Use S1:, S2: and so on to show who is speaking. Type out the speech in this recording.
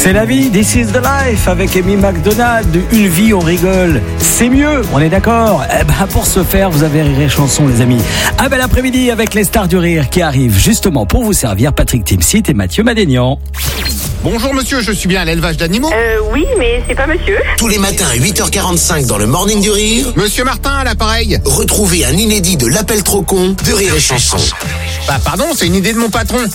S1: C'est la vie, this is the life, avec Amy McDonald, une vie on rigole, c'est mieux, on est d'accord. Pour ce faire, vous avez Rire et Chanson les amis. Un bel après-midi avec les stars du rire qui arrivent justement pour vous servir, Patrick Timsit et Mathieu Madénian.
S2: Bonjour monsieur, je suis bien à l'élevage d'animaux.
S3: Oui, mais c'est pas monsieur.
S4: Tous les matins à 8h45 dans le Morning du Rire,
S2: Monsieur Martin à l'appareil.
S4: retrouvez un inédit de l'appel trop con de Rire et Chanson.
S2: Bah pardon, c'est une idée de mon patron.